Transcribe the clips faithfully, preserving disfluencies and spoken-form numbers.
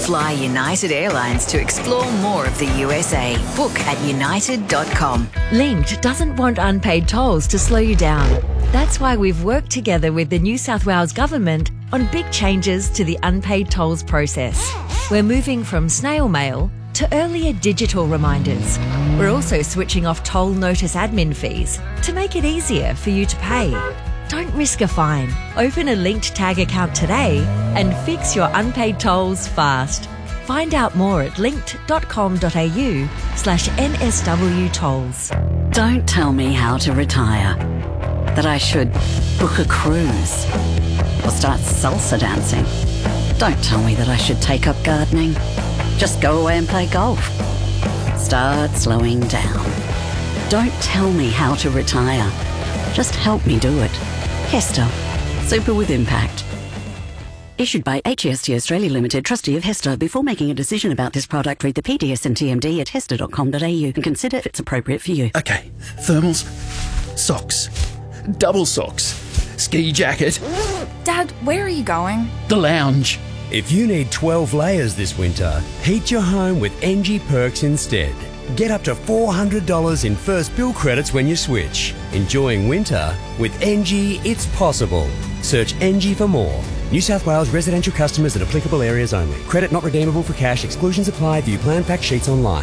Fly United Airlines to explore more of the U S A. Book at united dot com. Linked doesn't want unpaid tolls to slow you down. That's why we've worked together with the New South Wales Government on big changes to the unpaid tolls process. We're moving from snail mail to earlier digital reminders. We're also switching off toll notice admin fees to make it easier for you to pay. Don't risk a fine. Open a Linked Tag account today and fix your unpaid tolls fast. Find out more at linked dot com dot a u slash N S W tolls. Don't tell me how to retire. That I should book a cruise or start salsa dancing. Don't tell me that I should take up gardening. Just go away and play golf. Start slowing down. Don't tell me how to retire. Just help me do it. Hester. Super with impact. Issued by H E S T Australia Limited, trustee of Hester. Before making a decision about this product, read the P D S and T M D at hester dot com dot a u and consider if it's appropriate for you. Okay, thermals, socks, double socks, ski jacket. Dad, where are you going? The lounge. If you need twelve layers this winter, heat your home with N G Perks instead. Get up to four hundred dollars in first bill credits when you switch. Enjoying winter with N G, it's possible. Search N G for more. New South Wales residential customers in applicable areas only. Credit not redeemable for cash. Exclusions apply. View plan fact sheets online.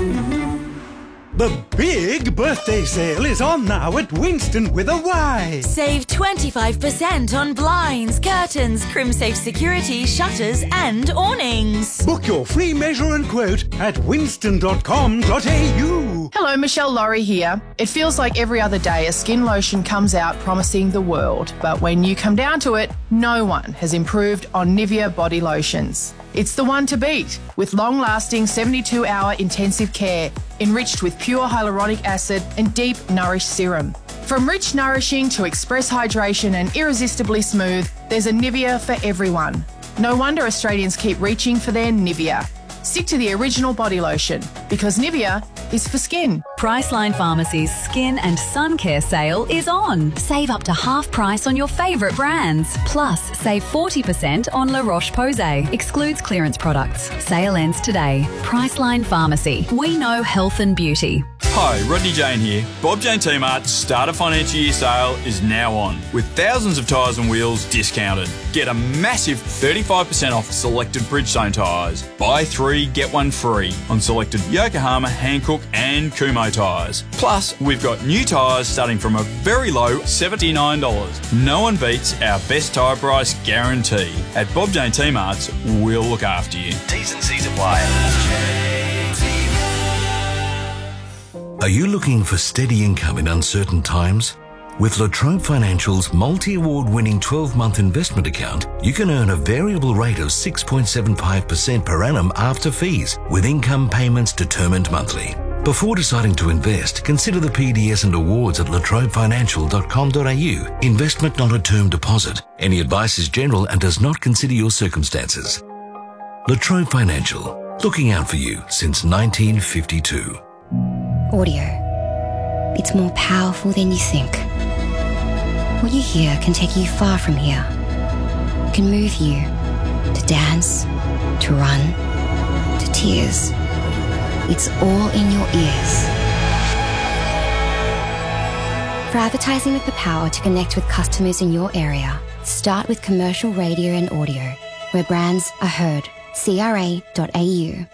The big birthday sale is on now at Winston with a Y. Save twenty-five percent on blinds, curtains, CrimSafe security, shutters and awnings. Book your free measure and quote at winston dot com dot a u. Hello, Michelle Laurie here. It feels like every other day a skin lotion comes out promising the world. But when you come down to it, no one has improved on Nivea body lotions. It's the one to beat, with long-lasting seventy-two hour intensive care, enriched with pure hyaluronic acid and deep Nourish serum. From rich nourishing to express hydration and irresistibly smooth, there's a Nivea for everyone. No wonder Australians keep reaching for their Nivea. Stick to the original body lotion, because Nivea is for skin. Priceline Pharmacy's Skin and Sun Care sale is on. Save up to half price on your favourite brands. Plus, save forty percent on La Roche-Posay. Excludes clearance products. Sale ends today. Priceline Pharmacy. We know health and beauty. Hi, Rodney Jane here. Bob Jane T-Mart's Start a Financial Year sale is now on, with thousands of tyres and wheels discounted. Get a massive thirty-five percent off selected Bridgestone tyres. Buy three, get one free on selected Yokohama, Hankook and Kumho tyres. Plus, we've got new tyres starting from a very low seventy-nine dollars. No one beats our best tyre price guarantee. At Bob Jane T-Mart's, we'll look after you. T's and C's apply. Are you looking for steady income in uncertain times? With La Trobe Financial's multi-award winning twelve-month investment account, you can earn a variable rate of six point seven five percent per annum after fees, with income payments determined monthly. Before deciding to invest, consider the P D S and awards at la trobe financial dot com dot a u. Investment not a term deposit. Any advice is general and does not consider your circumstances. La Trobe Financial, looking out for you since nineteen fifty-two. Audio. It's more powerful than you think. What you hear can take you far from here. It can move you to dance, to run, to tears. It's all in your ears. For advertising with the power to connect with customers in your area, start with commercial radio and audio, where brands are heard. C R A dot A U.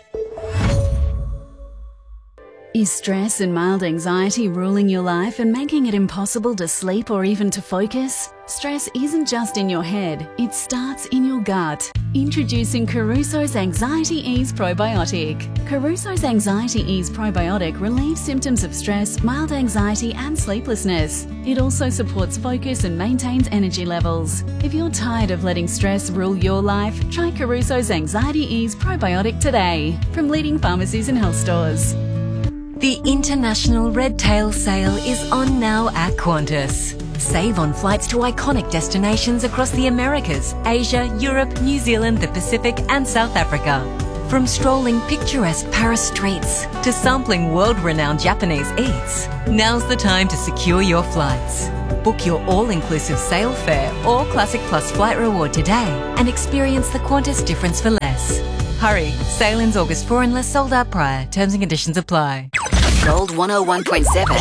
Is stress and mild anxiety ruling your life and making it impossible to sleep or even to focus? Stress isn't just in your head, it starts in your gut. Introducing Caruso's Anxiety Ease Probiotic. Caruso's Anxiety Ease Probiotic relieves symptoms of stress, mild anxiety and sleeplessness. It also supports focus and maintains energy levels. If you're tired of letting stress rule your life, try Caruso's Anxiety Ease Probiotic today from leading pharmacies and health stores. The International Red Tail Sale is on now at Qantas. Save on flights to iconic destinations across the Americas, Asia, Europe, New Zealand, the Pacific and South Africa. From strolling picturesque Paris streets to sampling world-renowned Japanese eats, now's the time to secure your flights. Book your all-inclusive sale fare or Classic Plus flight reward today and experience the Qantas difference for less. Hurry, sale ends August fourth unless sold out prior. Terms and conditions apply. Gold one oh one point seven.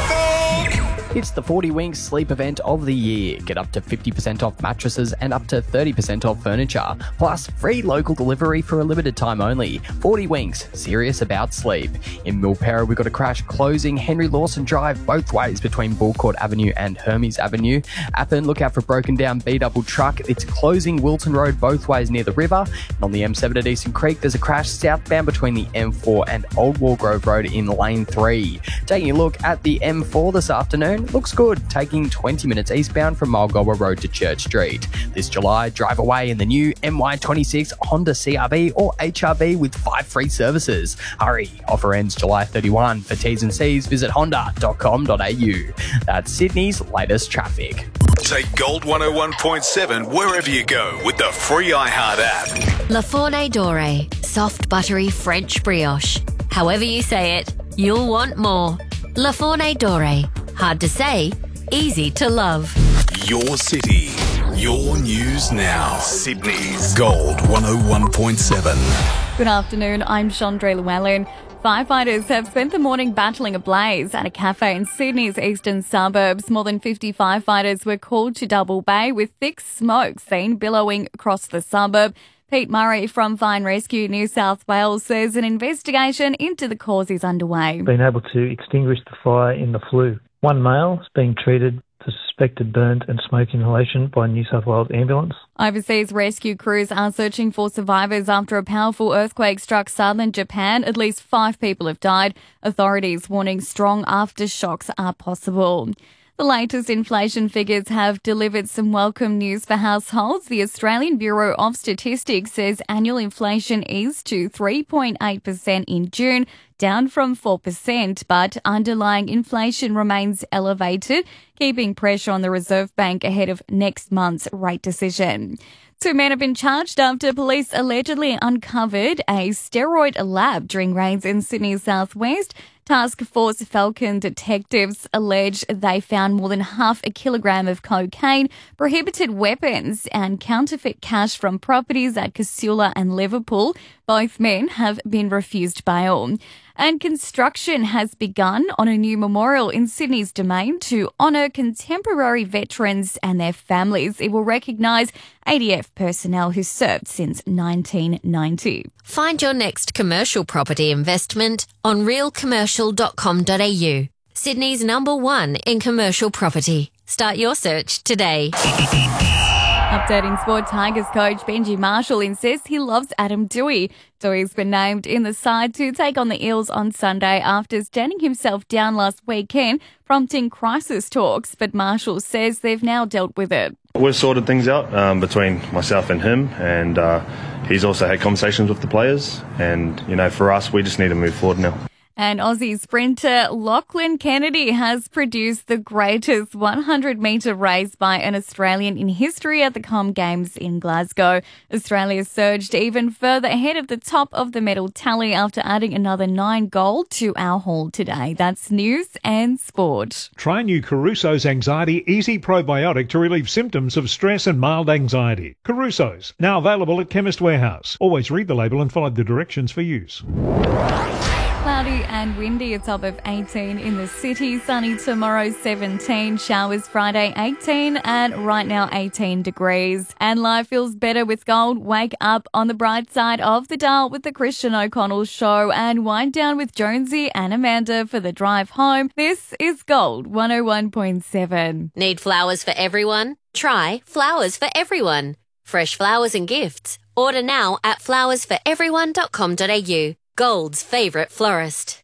It's the forty Winks sleep event of the year. Get up to fifty percent off mattresses and up to thirty percent off furniture. Plus, free local delivery for a limited time only. forty Winks, serious about sleep. In Milpera, we've got a crash closing Henry Lawson Drive both ways between Bullcourt Avenue and Hermes Avenue. Appin, look out for a broken down B-double truck. It's closing Wilton Road both ways near the river. And on the M seven at Eastern Creek, there's a crash southbound between the M four and Old Wargrove Road in lane three. Taking a look at the M four this afternoon, looks good, taking twenty minutes eastbound from Mulgoba Road to Church Street. This July, drive away in the new M Y twenty-six Honda C R V or H R V with five free services. Hurry, offer ends July thirty-first. For T's and C's, visit honda dot com dot a u. That's Sydney's latest traffic. Take Gold one oh one point seven wherever you go with the free iHeart app. La Fourne Dore, soft buttery French brioche. However you say it, you'll want more. La Fourne Dore. Hard to say, easy to love. Your city, your news now. Sydney's Gold one oh one point seven. Good afternoon, I'm Chandra Llewellyn. Firefighters have spent the morning battling a blaze at a cafe in Sydney's eastern suburbs. More than fifty firefighters were called to Double Bay with thick smoke seen billowing across the suburb. Pete Murray from Fire Rescue New South Wales says an investigation into the cause is underway. Been able to extinguish the fire in the flue. One male is being treated for suspected burnt and smoke inhalation by New South Wales Ambulance. Overseas rescue crews are searching for survivors after a powerful earthquake struck southern Japan. At least five people have died. Authorities warning strong aftershocks are possible. The latest inflation figures have delivered some welcome news for households. The Australian Bureau of Statistics says annual inflation eased to three point eight percent in June, down from four percent, but underlying inflation remains elevated, keeping pressure on the Reserve Bank ahead of next month's rate decision. Two men have been charged after police allegedly uncovered a steroid lab during raids in Sydney's southwest. Task Force Falcon detectives allege they found more than half a kilogram of cocaine, prohibited weapons and counterfeit cash from properties at Casula and Liverpool. Both men have been refused bail. And construction has begun on a new memorial in Sydney's Domain to honour contemporary veterans and their families. It will recognise A D F personnel who served since nineteen ninety. Find your next commercial property investment on real commercial dot com dot a u. Sydney's number one in commercial property. Start your search today. Updating Sport, Tigers coach Benji Marshall insists he loves Adam Doueihi. Doueihi's been named in the side to take on the Eels on Sunday after standing himself down last weekend, prompting crisis talks. But Marshall says they've now dealt with it. We've sorted things out um, between myself and him, and uh, he's also had conversations with the players. And, you know, for us, we just need to move forward now. And Aussie sprinter Lachlan Kennedy has produced the greatest one hundred metre race by an Australian in history at the Com Games in Glasgow. Australia surged even further ahead of the top of the medal tally after adding another nine gold to our haul today. That's news and sport. Try new Caruso's Anxiety Easy Probiotic to relieve symptoms of stress and mild anxiety. Caruso's, now available at Chemist Warehouse. Always read the label and follow the directions for use. Cloudy and windy, a top of eighteen in the city. Sunny tomorrow, seventeen. Showers Friday, eighteen. And right now, eighteen degrees. And life feels better with gold. Wake up on the bright side of the dial with the Christian O'Connell Show and wind down with Jonesy and Amanda for the drive home. This is Gold one oh one point seven. Need flowers for everyone? Try Flowers for Everyone. Fresh flowers and gifts. Order now at flowers for everyone dot com dot a u. Gold's favourite florist.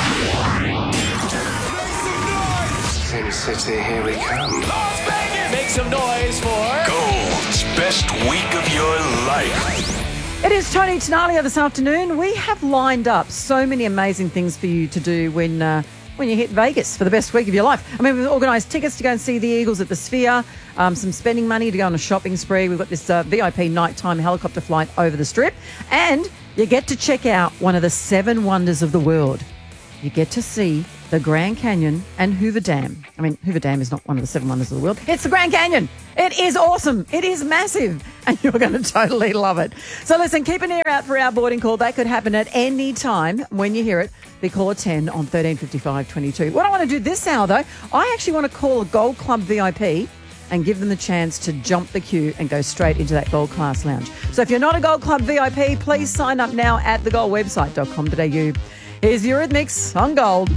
Sin City, here we come. Make some noise for Gold's best week of your life. It is Tony Tenalia this afternoon. We have lined up so many amazing things for you to do when uh, when you hit Vegas for the best week of your life. I mean, we've organised tickets to go and see the Eagles at the Sphere, um, some spending money to go on a shopping spree. We've got this uh, V I P nighttime helicopter flight over the Strip, and you get to check out one of the seven wonders of the world. You get to see the Grand Canyon and Hoover Dam. I mean, Hoover Dam is not one of the seven wonders of the world. It's the Grand Canyon. It is awesome. It is massive. And you're going to totally love it. So listen, keep an ear out for our boarding call. That could happen at any time. When you hear it, be caller ten on thirteen fifty-five twenty-two. What I want to do this hour, though, I actually want to call a Gold Club V I P and give them the chance to jump the queue and go straight into that Gold Class Lounge. So if you're not a Gold Club V I P, please sign up now at the gold website dot com dot a u. Here's Eurythmics on Gold.